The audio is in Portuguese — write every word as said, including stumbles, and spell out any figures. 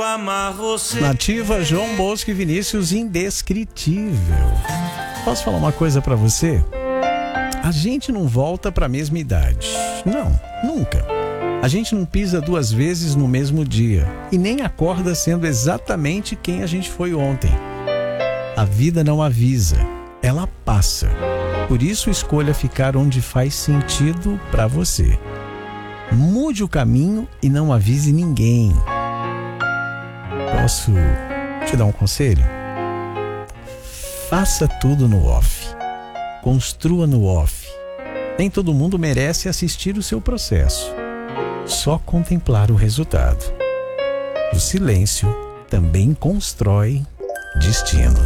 Nativa, João Bosco e Vinícius, Indescritível. Posso falar uma coisa pra você? A gente não volta pra mesma idade. Não, nunca. A gente não pisa duas vezes no mesmo dia e nem acorda sendo exatamente quem a gente foi ontem. A vida não avisa, ela passa. Por isso escolha ficar onde faz sentido pra você. Mude o caminho e não avise ninguém. Posso te dar um conselho? Faça tudo no off. Construa no off. Nem todo mundo merece assistir o seu processo. Só contemplar o resultado. O silêncio também constrói destino.